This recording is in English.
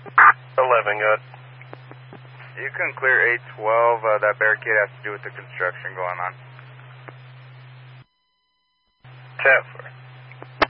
11, good. You can clear 812. That barricade has to do with the construction going on. 10-4.